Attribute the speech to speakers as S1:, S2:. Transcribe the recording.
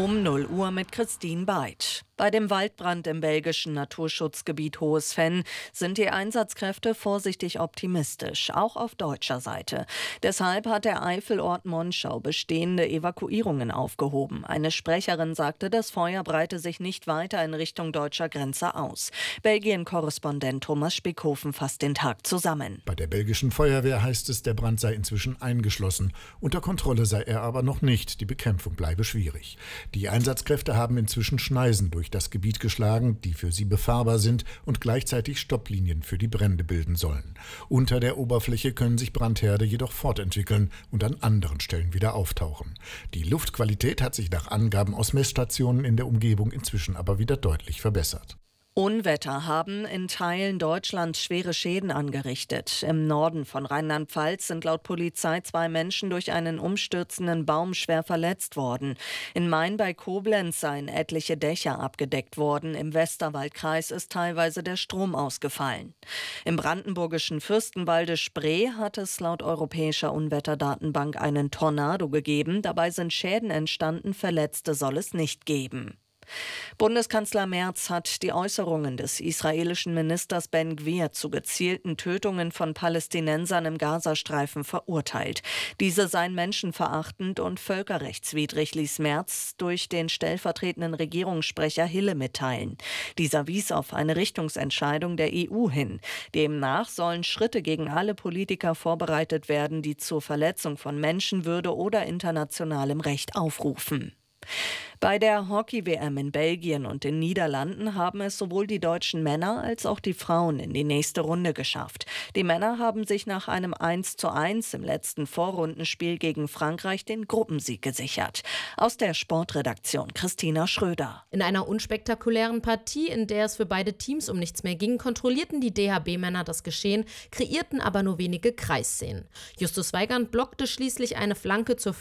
S1: Um 0 Uhr mit Christine Beid. Bei dem Waldbrand im belgischen Naturschutzgebiet Hohes Venn sind die Einsatzkräfte vorsichtig optimistisch, auch auf deutscher Seite. Deshalb hat der Eifelort Monschau bestehende Evakuierungen aufgehoben. Eine Sprecherin sagte, das Feuer breite sich nicht weiter in Richtung deutscher Grenze aus. Belgien-Korrespondent Thomas Spickhofen fasst den Tag zusammen.
S2: Bei der belgischen Feuerwehr heißt es, der Brand sei inzwischen eingeschlossen. Unter Kontrolle sei er aber noch nicht. Die Bekämpfung bleibe schwierig. Die Einsatzkräfte haben inzwischen Schneisen durch das Gebiet geschlagen, die für sie befahrbar sind und gleichzeitig Stopplinien für die Brände bilden sollen. Unter der Oberfläche können sich Brandherde jedoch fortentwickeln und an anderen Stellen wieder auftauchen. Die Luftqualität hat sich nach Angaben aus Messstationen in der Umgebung inzwischen aber wieder deutlich verbessert.
S1: Unwetter haben in Teilen Deutschlands schwere Schäden angerichtet. Im Norden von Rheinland-Pfalz sind laut Polizei 2 Menschen durch einen umstürzenden Baum schwer verletzt worden. In Main bei Koblenz seien etliche Dächer abgedeckt worden. Im Westerwaldkreis ist teilweise der Strom ausgefallen. Im brandenburgischen Fürstenwalde Spree hat es laut Europäischer Unwetterdatenbank einen Tornado gegeben. Dabei sind Schäden entstanden, Verletzte soll es nicht geben. Bundeskanzler Merz hat die Äußerungen des israelischen Ministers Ben Gvir zu gezielten Tötungen von Palästinensern im Gazastreifen verurteilt. Diese seien menschenverachtend und völkerrechtswidrig, ließ Merz durch den stellvertretenden Regierungssprecher Hille mitteilen. Dieser wies auf eine Richtungsentscheidung der EU hin. Demnach sollen Schritte gegen alle Politiker vorbereitet werden, die zur Verletzung von Menschenwürde oder internationalem Recht aufrufen. Bei der Hockey-WM in Belgien und den Niederlanden haben es sowohl die deutschen Männer als auch die Frauen in die nächste Runde geschafft. Die Männer haben sich nach einem 1:1 im letzten Vorrundenspiel gegen Frankreich den Gruppensieg gesichert. Aus der Sportredaktion Christina Schröder.
S3: In einer unspektakulären Partie, in der es für beide Teams um nichts mehr ging, kontrollierten die DHB-Männer das Geschehen, kreierten aber nur wenige Kreisszenen. Justus Weigand blockte schließlich eine Flanke zur